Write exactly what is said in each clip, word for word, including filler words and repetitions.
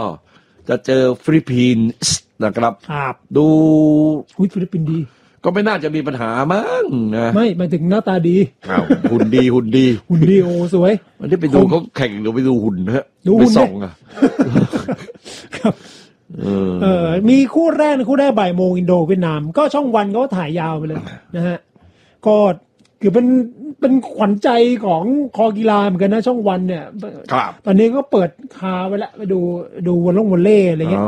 จะเจอฟิลิปปินส์นะครับครับดูอุ๊ยฟิลิปปินส์ดีก็ไม่น่าจะมีปัญหามั้งนะไม่หมายถึงหน้าตาดีอ้าวหุ่นดีหุ่นดีหุ่นดีโอ้สวยมันได้ไปดูเขาแข่งหรือไปดูหุ่นฮะดูไปส่องอ่ะครับเออเออมีคู่แรกคู่แรกบ่ายโมงอินโดเวียดนามก็ช่องวันก็ถ่ายยาวไปเลยนะฮะก็คือเป็นเป็นขวัญใจของคอกีฬาเหมือนกันนะช่องวันเนี่ยตอนนี้ก็เปิดคาไว้แล้วไปดูดูวอลล่งวอลเล่อะไรเงี้ย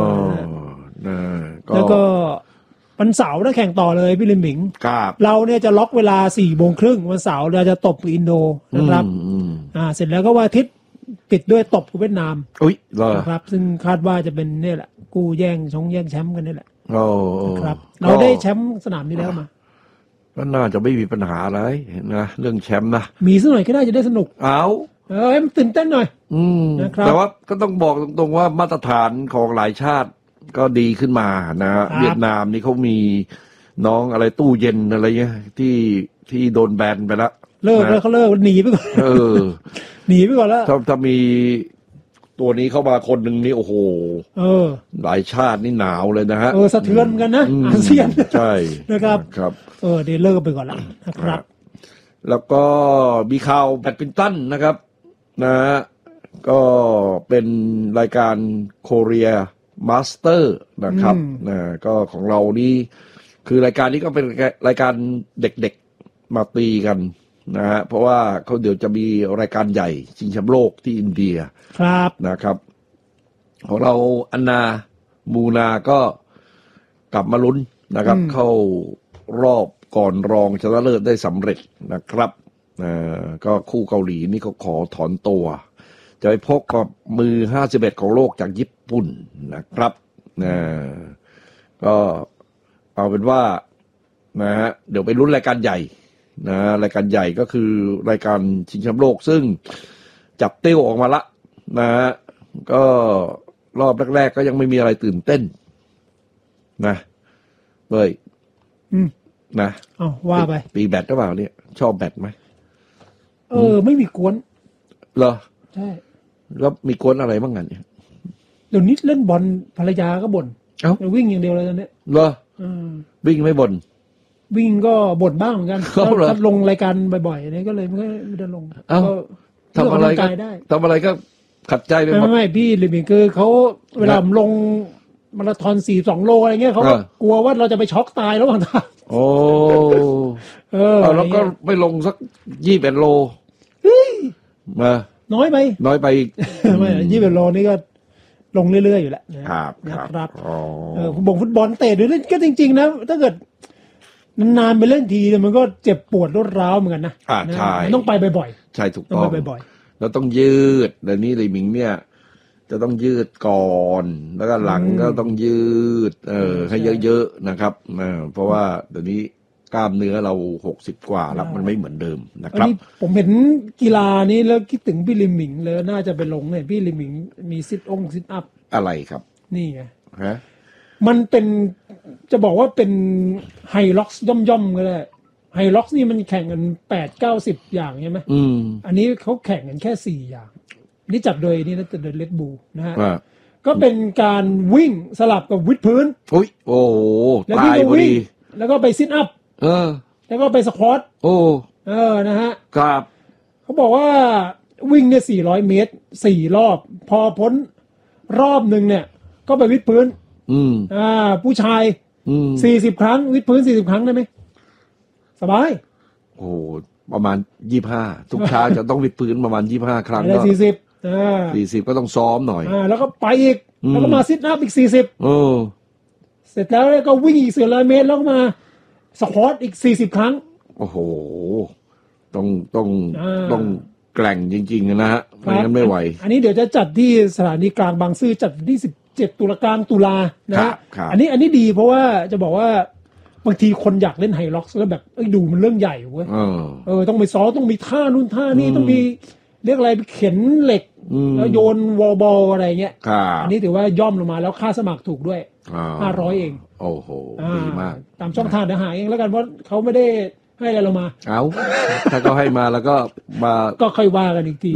แล้วก็วันเสาร์นะแข่งต่อเลยพี่ลิมหมิงเราเนี่ยจะล็อกเวลาสี่โมงครึ่งวันเสาร์เราจะตบอินโดนะครับอ่าเสร็จแล้วก็วันอาทิตย์ปิดด้วยตบกับเวียดนามอุ้ยนะครับซึ่งคาดว่าจะเป็นเนี่ยแหละกู้แย่งชงแย่งแชมป์กันนี่แหละโอ้ครับเราได้แชมป์สนามนี้แล้วมาก็น่าจะไม่มีปัญหาอะไรนะเรื่องแชมป์นะมีสักหน่อยก็ได้จะได้สนุกเอาเออให้มันตื่นเต้นหน่อยอืมนะครับแต่ว่าก็ต้องบอกตรงๆว่ามาตรฐานของหลายชาติก็ดีขึ้นมานะเวียดนามนี่เขามีน้องอะไรตู้เย็นอะไรเงี้ยที่ที่โดนแบนไปแล้วเลิกแล้วเขาเลิกหนีไปก่อนเออหนีไปก่อนแล้วถ้าถ้ามีตัวนี้เข้ามาคนหนึ่งนี่โอ้โหเออหลายชาตินี่หนาวเลยนะฮะเออสะเทือนเหมือนกันนะอาเซียนใช่นะครับครับเออเดี๋ยวเลิกไปก่อนละนะครับแล้วก็มีข่าวแบดมินตันนะครับนะฮะก็เป็นรายการโคเรียมาสเตอร์นะครับนะก็ของเรานี่คือรายการนี้ก็เป็นรายการเด็กๆมาตีกันนะฮะเพราะว่าเขาเดี๋ยวจะมีรายการใหญ่ชิงแชมป์โลกที่อินเดียครับนะครับของเราอันนามูนาก็กลับมาลุ้นนะครับเข้ารอบก่อนรองชนะเลิศได้สำเร็จนะครับอ่าก็คู่เกาหลีนี่เขาขอถอนตัวจะไปพบกับมือห้าสิบเอ็ดของโลกจากญี่ปุ่นนะครับนะก็เอาเป็นว่านะฮะเดี๋ยวไปลุ้นรายการใหญ่นะรายการใหญ่ก็คือรายการชิงแชมป์โลกซึ่งจับเต้วออกมาละนะฮะก็รอบแรกๆก็ยังไม่มีอะไรตื่นเต้นนะเบ้ยนะอ๋อว่าไปตีแบดหรือเปล่าเนี่ยชอบแบดไหมเออไม่มีกวนเหรอใช่แล้วมีกวนอะไรบ้างกันเนี่ยเดี๋ยวนี้เล่นบอลภรรยาก็บ่นเอ้าวิ่งอย่างเดียวเลยตอนนี้เหรอวิ่งไม่บ่นวิ่งก็บ่นบ้างเหมือนกันถ้าลงรายการบ่อยๆนี่ก็เลยไม่ไม่ได้ลงเอ้าทำอะไรก็ทำอะไรก็ขัดใจไปหมดไม่ไม่พี่ลิมิงคือเขาเวลาผมลงมาราธอนสี่สองโลอะไรเงี้ยเขากลัวว่าเราจะไปช็อกตายระหว่างทางโอ้เออแล้วก็ไม่ลงสักยี่สิบเอ็ดโลมาน้อยไปน้อยไปไม่ยี่สิบเอ็ดโลนี่ก็ลงเรื่อยๆอยู่แล้วครับครับเออผมบอกฟุตบอลเตะด้วยก็จริงๆนะถ้าเกิดนานๆไปเล่นทีมันก็เจ็บปวดรวดร้าวเหมือนกันนะอ่าใช่ต้องไปบ่อยๆใช่ถูกต้องไปบ่อยๆแล้วต้องยืดเดี๋ยวนี้เลยมิงเนี่ยจะต้องยืดก่อนแล้วก็หลังก็ต้องยืดเออให้เยอะๆนะครับเพราะว่าเดี๋ยวนี้กล้ามเนื้อเราหกสิบกว่าแล้วมันไม่เหมือนเดิมนะครับผมเห็นกีฬานี้แล้วคิดถึงพี่ลิมหมิงเลยน่าจะไปลงเนี่ยพี่ลิมหมิงมีซิทองซิทอัพอะไรครับนี่ไงฮะมันเป็นจะบอกว่าเป็นไฮล็อกซ์ย่อมๆก็ได้ไฮล็อกซ์นี่มันแข่งกันแปดเก้าสิบอย่างใช่ไหมอืมอันนี้เขาแข่งกันแค่สี่อย่างนี่จัดโดยนี่นะจัดโดยเลดบูนะฮะก็เป็นการวิ่งสลับกับวิดพื้นอุ้ยโอ้โหแล้วพี่ก็วิ่งแล้วก็ไปซิทอัพเออแล้วก็ไปสควอตโอ้เออนะฮะครับเขาบอกว่าวิ่งเนี่ยสี่ร้อยเมตรสี่รอบพอพ้นรอบหนึ่งเนี่ยก็ไปวิดพื้นอืมอ่าผู้ชายอืมสี่สิบครั้งวิดพื้นสี่สิบครั้งได้ไหมสบายโอ้ประมาณยี่สิบห้าทุกเช้าจะต้องวิดพื้นประมาณยี่สิบห้าครั้งก็สี่สิบอ่าสี่สิบก็ต้องซ้อมหน่อยอ่าแล้วก็ไปอีกแล้วก็มาซิทอัพอีกสี่สิบโอ้เสร็จแล้วก็วิ่งอีกสี่ร้อยเมตรแล้วก็มาสควอตอีกสี่สิบครั้งโอ้โหต้องต้องต้องแกร่งจริงๆนะฮะไม่งั้นไม่ไหวอันนี้เดี๋ยวจะจัดที่สถานีกลางบางซื่อจัดที่สิบเจ็ดตุลากลางตุลานะฮะอันนี้อันนี้ดีเพราะว่าจะบอกว่าบางทีคนอยากเล่นไฮล็อกซ์แล้วแบบเอ้ยดูมันเรื่องใหญ่เว้ยเออต้องไปซ้อมต้องมีท่านู่นท่านี่ต้องมีเรียกอะไรเข็นเหล็กแล้วโยนวอลบอลอะไรเงี้ยอันนี้ถือว่าย่อมลงมาแล้วค่าสมัครถูกด้วยห้าร้อยเองโอ้โหดีมากตามช่องทางเดี๋ยวหาเองแล้วกันเพราะเขาไม่ได้ให้อะไรเรามาเอาถ้าเขาให้มาแล้วก็มาก็ค่อยว่ากันอีกที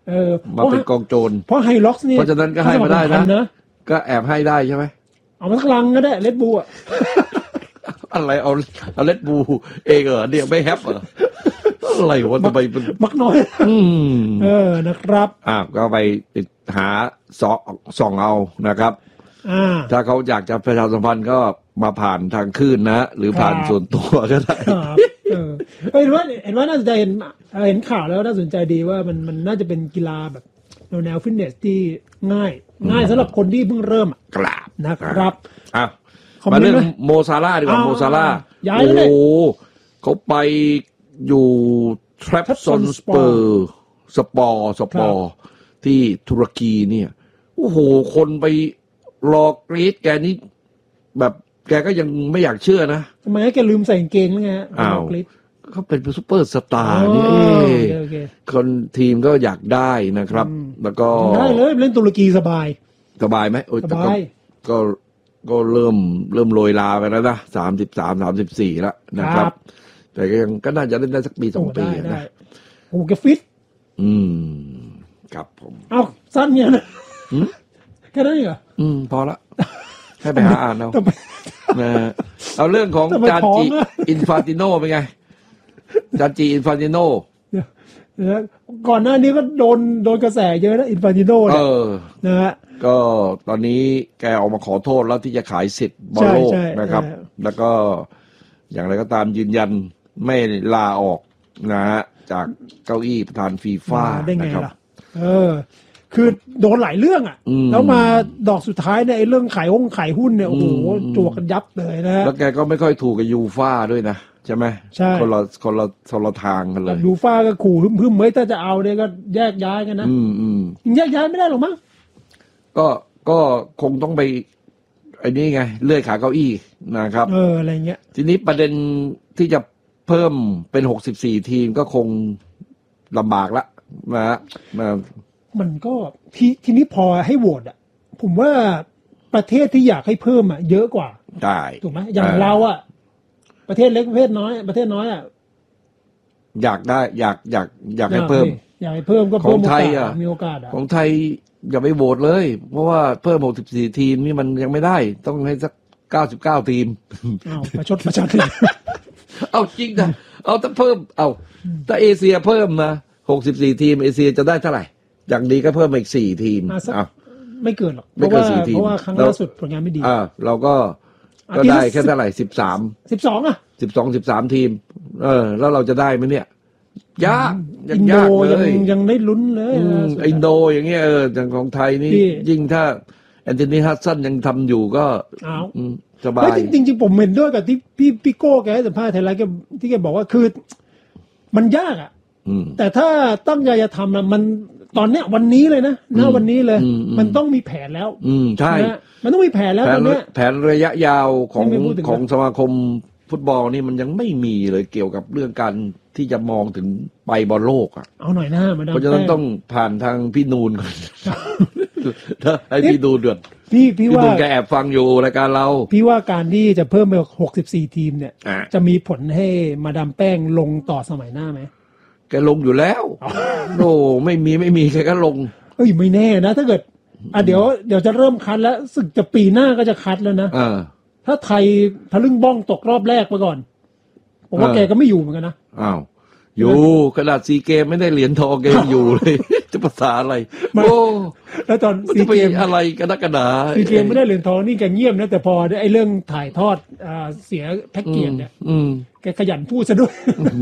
เออมาเป็นกองโจรเพราะไฮล็อกซ์นี่เพราะฉะนั้นก็ให้มาได้นะก็แอบให้ได้ใช่ไหมเอามาสักลังก็ได้เลดบูอ่ะอะไรเอาเอาเลดบูเองเหรอเนี่ยไม่แฮปเหรออะไรวะทำไมเป็นมักน้อยเออนะครับอ่าก็ไปติดหาสองส่องเอานะครับถ้าเขาอยากจะประชาสัมพันธ์ก็มาผ่านทางคลื่นนะหรือผ่านส่วนตัวก็ได้เออเห็นว่าเห็นว่าน่าสนใจเห็นเห็นข่าวแล้วน่าสนใจดีว่ามันมันน่าจะเป็นกีฬาแบบแนวฟิตเนสที่ง่ายง่ายสำหรับคนที่เพิ่งเริ่มกราบนะครับอ่ะมาเรื่องโมซาร่าดีกว่าโมซาร่าโอ้เขาไปอยู่ทรัพซอนสเปอร์สปอร์สปอร์ที่ตุรกีเนี่ยโอ้โหคนไปรอกรีดแกนี่แบบแกก็ยังไม่อยากเชื่อนะทำไมแกลืมใส่กางเกงแล้วไงอ้าวเขาเป็นซุปเปอร์สตาร์นี่คนทีมก็อยากได้นะครับแล้วก็ได้เลยเล่นตุรกีสบายสบายไหมสบายก็ก็เริ่มเริ่มโรยลาไปแล้วนะสามสิบสามสามสิบสี่แล้วนะครับแต่ก็ยังก็น่าจะเล่นได้สักปีสองปีนะโอ้แกฟิตอืมครับผมเอาสั้นเนี่ยนะแค่นั้นเหรออืมพอละให้ไปหาอ่านเอานะเอาเรื่องของจานจีอินฟานติโนเป็นไงจานจีอินฟานติโนก่อนหน้านี้ก็โดนโดนกระแสเยอะนะอินฟานติโนเนี่ยนะฮะก็ตอนนี้แกออกมาขอโทษแล้วที่จะขายสิทธิ์บอลโลกนะครับแล้วก็อย่างไรก็ตามยืนยันไม่ลาออกนะฮะจากเก้าอี้ประธานฟีฟ่านะครับเออคือโดนหลายเรื่องอ่ะแล้วมาดอกสุดท้ายเนี่ยไอ้เรื่องขายห้องขายหุ้นเนี่ยโอ้โหจวกกันยับเลยนะแล้วแกก็ไม่ค่อยถูกกับยูฟ่าด้วยนะใช่ไหมใช่คนละคนละคนละทางกันเลยยูฟ่าก็ขู่หึ่มๆเฮ้ยถ้าจะเอาเนี่ยก็แยกย้ายกันนะอืมอืมแยกย้ายไม่ได้หรอกมั้งก็ก็คงต้องไปไอ้นี่ไงเลื่อยขาเก้าอี้นะครับเอออะไรเงี้ยทีนี้ประเด็นที่จะเพิ่มเป็นหกสิบสี่ทีมก็คงลำบากละนะนะมันก็ทีทีนี้พอให้โหวตอ่ะผมว่าประเทศที่อยากให้เพิ่มอ่ะเยอะกว่าใช่ถูกไหมอย่างเราอ่ะประเทศเล็กประเทศน้อยประเทศน้อยอ่ะอยากได้อยากอยากอยากให้เพิ่มอยากให้เพิ่มก็เพิ่มโอกาสมีโอกาสของไทยอย่าไปโหวตเลยเพราะว่าเพิ่มหกสิบสี่ทีมนี่มันยังไม่ได้ต้องให้สักเก้าสิบเก้าทีมอ้าวประชดประชันเอาจริงนะเอาถ้าเพิ่มเอาถ้าเอเชียเพิ่มนะหกสิบสี่ทีมเอเชียจะได้เท่าไหร่อย่างดีก็เพิ่มอีกสี่ทีมอ้าวไม่เกินหรอกเพราะว่าเพราะว่าครั้งล่าสุดผลงานไม่ดีอ่าเราก็ก็ได้แค่เท่าไหร่สิบสามสิบสองอ่ะสิบสองสิบสามทีมเออแล้วเราจะได้ไหมเนี่ยยากอินโดยังยังได้ลุ้นเลยอินโดอย่างเงี้ยเอออย่างของไทยนี่ยิ่งถ้าแอนโทนีฮัดสันยังทำอยู่ก็สบายจริงจริงผมเห็นด้วยกับที่พี่พี่โก้แกให้สัมภาษณ์ไทยรัฐแกที่แกบอกว่าคือมันยากอ่ะแต่ถ้าตั้งใจจะทำนะมันตอนเนี้ยวันนี้เลยนะณวันนี้เลยมันต้องมีแผนแล้วอืมใช่มันต้องมีแผนแล้วตอนนี้แผนระยะยาวของของสมาคมฟุตบอลนี่มันยังไม่มีเลยเกี่ยวกับเรื่องการที่จะมองถึงไปบอลโลกอ่ะเอาหน่อยนะมาดามเพราะฉะนั้นต้องผ่านทางพี่นูนก่อนถ้าให้พี่นูนเดือดพี่พี่ว่าแกแอบฟังอยู่รายการเราพี่ว่าการที่จะเพิ่มไปหกสิบสี่ทีมเนี่ยจะมีผลให้มาดามแป้งลงต่อสมัยหน้าไหมแกลงอยู่แล้วโอ้ไม่มีไม่มีแกก็ลงเอ้ยไม่แน่นะถ้าเกิดอ่ะเดี๋ยวเดี๋ยวจะเริ่มคัดแล้วสึกจะปีหน้าก็จะคัดแล้วนะถ้าไทยทะลึ่งบ้องตกรอบแรกไปก่อนผมว่าแกก็ไม่อยู่เหมือนกันนะอ้าวอยู่กระดาษซีเกมไม่ได้เหรียญทองแกอยู่เลยจะภาษาอะไรโอ้แล้วตอนซีเกมอะไรกันนักกระดาษซีเกมไม่ได้เหรียญทองนี่แกเงียบนะแต่พอไอ้เรื่องถ่ายทอดอ่าเสียแพ็กเกจเนี่ยแกขยันพูดซะด้วย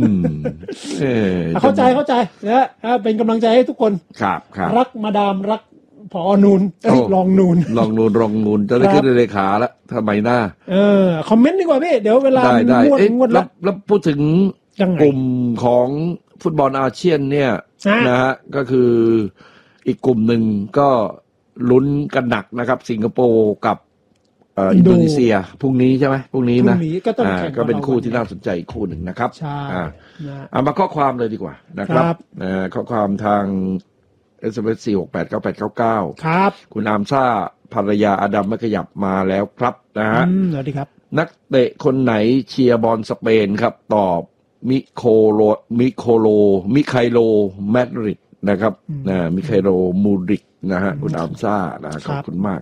เข้าใจเข้าใจนะเป็นกำลังใจให้ทุกคนครับครับรักมาดามรักผอนูนลองนูนลองนูนลองนูนจะได้ขึ้นเลขาแล้วทำไมหน้าเออคอมเมนต์ดีกว่าพี่เดี๋ยวเวลาได้งวดงวดแล้วแล้วพูดถึงกลุ่มของฟุตบอลอาเซียนเนี่ยนะฮะก็คืออีกกลุ่มหนึ่งก็ลุ้นกันหนักนะครับสิงคโปร์กับอินโดนีเซียพรุ่งนี้ใช่ไหมพรุ่งนี้นะก็เป็นคู่ที่น่าสนใจอีกคู่หนึ่งนะครับใช่เอามาข้อความเลยดีกว่านะครับข้อความทางเอสเอ็มเอสสี่หกแปดเก้าแปดเก้าเก้าครับคุณอามซ่าภรรยาอดัมไม่ขยับมาแล้วครับนะฮะสวัสดีครับนักเตะคนไหนเชียร์บอลสเปนครับตอบมิโคโลมิโคโลมิไคโลแมดริดนะครับนะมิไคโลมูดริกนะฮะคุณอัมซ่านะขอบคุณมาก